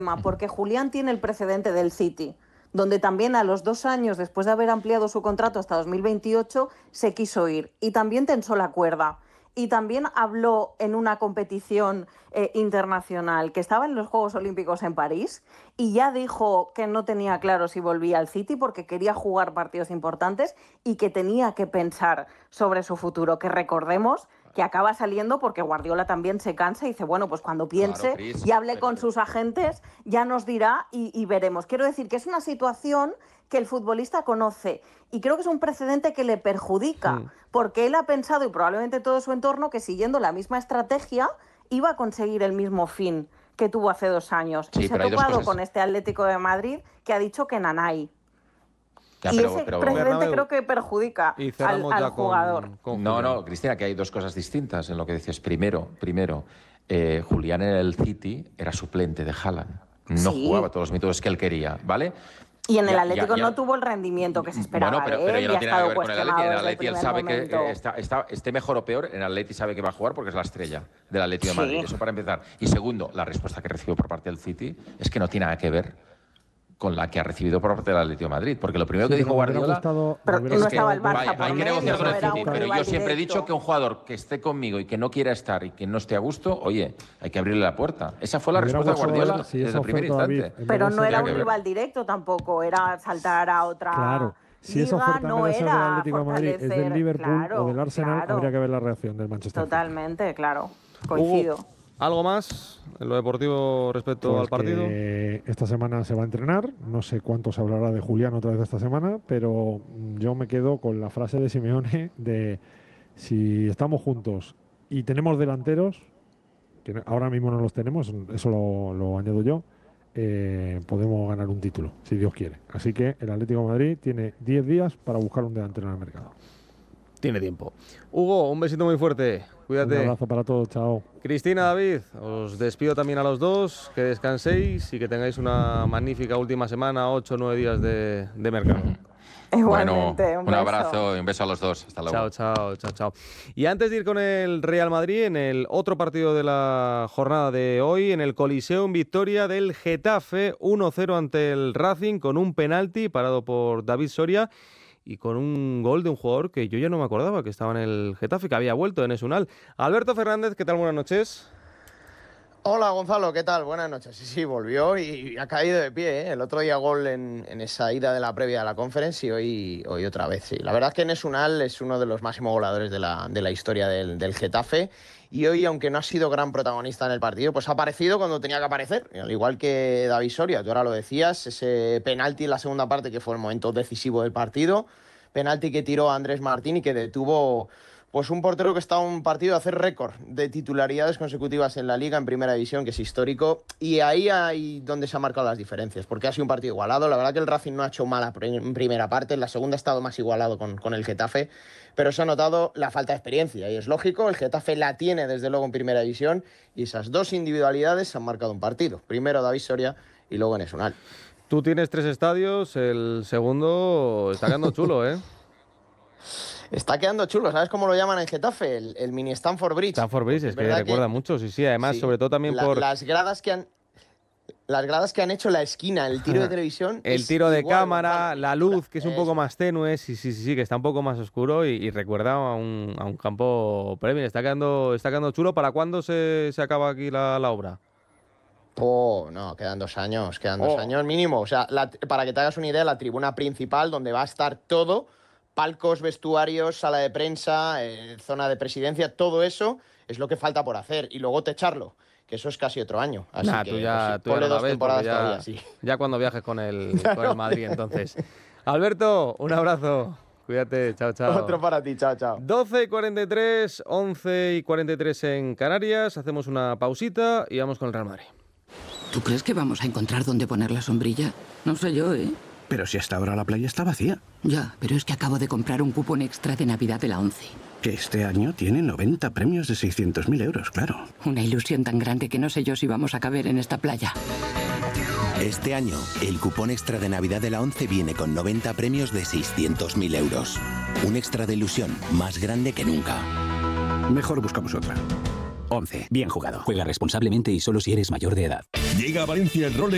porque Julián tiene el precedente del City, donde también a los 2 años, después de haber ampliado su contrato hasta 2028, se quiso ir y también tensó la cuerda. Y también habló en una competición internacional que estaba en los Juegos Olímpicos en París y ya dijo que no tenía claro si volvía al City porque quería jugar partidos importantes y que tenía que pensar sobre su futuro, que recordemos que acaba saliendo porque Guardiola también se cansa y dice, bueno, pues cuando piense y hable con sus agentes ya nos dirá y veremos. Quiero decir que es una situación que el futbolista conoce y creo que es un precedente que le perjudica porque él ha pensado, y probablemente todo su entorno, que siguiendo la misma estrategia iba a conseguir el mismo fin que tuvo hace 2 años. Sí, y se ha topado con este Atlético de Madrid que ha dicho que nanay. Ya, y ese precedente creo que perjudica al jugador. No, Cristina, que hay dos cosas distintas en lo que dices. Primero, Julián en el City era suplente de Haaland. No jugaba todos los minutos que él quería, ¿vale? Y en el Atlético no tuvo el rendimiento que se esperaba. Bueno, pero ya no tiene nada que ver con el Atleti. En el Atleti él sabe momento. que esté mejor o peor, en el Atleti sabe que va a jugar porque es la estrella del Atlético de Madrid. Eso para empezar. Y segundo, la respuesta que recibió por parte del City es que no tiene nada que ver con la que ha recibido por parte del Atlético de Madrid. Porque lo primero que dijo Guardiola es que hay que negociar con el City. Pero yo siempre he dicho que un jugador que esté conmigo y que no quiera estar y que no esté a gusto, oye, hay que abrirle la puerta. Esa fue la respuesta de Guardiola desde el primer instante. Pero no era un rival directo tampoco, era saltar a otra... Claro. Si esa oferta no es del Atlético de Madrid, es del Liverpool o del Arsenal, habría que ver la reacción del Manchester City. Totalmente, claro. Coincido. ¿Algo más en lo deportivo respecto al partido? Esta semana se va a entrenar. No sé cuánto se hablará de Julián otra vez esta semana, pero yo me quedo con la frase de Simeone de si estamos juntos y tenemos delanteros, que ahora mismo no los tenemos, eso lo añado yo, podemos ganar un título, si Dios quiere. Así que el Atlético de Madrid tiene 10 días para buscar un delantero en el mercado. Tiene tiempo. Hugo, un besito muy fuerte. Cuídate. Un abrazo para todos. Chao. Cristina, David, os despido también a los dos. Que descanséis y que tengáis una magnífica última semana, 8 o 9 días de mercado. Igualmente, un abrazo y un beso a los dos. Hasta luego. Chao. Y antes de ir con el Real Madrid, en el otro partido de la jornada de hoy, en el Coliseo, en victoria del Getafe, 1-0 ante el Racing, con un penalti parado por David Soria y con un gol de un jugador que yo ya no me acordaba que estaba en el Getafe, que había vuelto en Esunal. Alberto Fernández, ¿qué tal? Buenas noches. Hola Gonzalo, ¿qué tal? Buenas noches. Sí, volvió y ha caído de pie, ¿eh? El otro día gol en esa ida de la previa de la Conference y hoy otra vez, sí. La verdad es que Nesunal es uno de los máximos goleadores de la historia del Getafe y hoy, aunque no ha sido gran protagonista en el partido, pues ha aparecido cuando tenía que aparecer, al igual que David Soria. Tú ahora lo decías, ese penalti en la segunda parte que fue el momento decisivo del partido, penalti que tiró Andrés Martín y que detuvo... Pues un portero que está a un partido de hacer récord de titularidades consecutivas en la Liga, en Primera División, que es histórico. Y ahí hay donde se han marcado las diferencias, porque ha sido un partido igualado. La verdad que el Racing no ha hecho mala en primera parte, en la segunda ha estado más igualado con el Getafe, pero se ha notado la falta de experiencia. Y es lógico, el Getafe la tiene desde luego en Primera División, y esas dos individualidades han marcado un partido. Primero David Soria y luego Nesunal. Tú tienes 3 estadios, el segundo está quedando chulo, ¿eh? Está quedando chulo, ¿sabes cómo lo llaman en Getafe? El mini Stamford Bridge. Stamford Bridge, es que recuerda mucho, sí, además, sobre todo también por... Las gradas que han hecho la esquina, el tiro de televisión... El tiro de cámara, la luz, que es un poco más tenue, sí, que está un poco más oscuro y recuerda a un campo Premier. Está quedando chulo. ¿Para cuándo se acaba aquí la obra? No, quedan 2 años, 2 años mínimo. O sea, para que te hagas una idea, la tribuna principal, donde va a estar todo... Palcos, vestuarios, sala de prensa, zona de presidencia, todo eso es lo que falta por hacer. Y luego techarlo, que eso es casi otro año. Así que tú ya no la ves, ya cuando viajes con el Madrid, entonces. Alberto, un abrazo. Cuídate, chao. Otro para ti, chao. 12:43, 11:43 en Canarias. Hacemos una pausita y vamos con el Real Madrid. ¿Tú crees que vamos a encontrar dónde poner la sombrilla? No sé yo, ¿eh? Pero si hasta ahora la playa está vacía. Ya, pero es que acabo de comprar un cupón extra de Navidad de la ONCE. Que este año tiene 90 premios de 600.000 euros, claro. Una ilusión tan grande que no sé yo si vamos a caber en esta playa. Este año, el cupón extra de Navidad de la ONCE viene con 90 premios de 600.000 euros. Un extra de ilusión más grande que nunca. Mejor buscamos otra. ONCE. Bien jugado. Juega responsablemente y solo si eres mayor de edad. Llega a Valencia el Rolex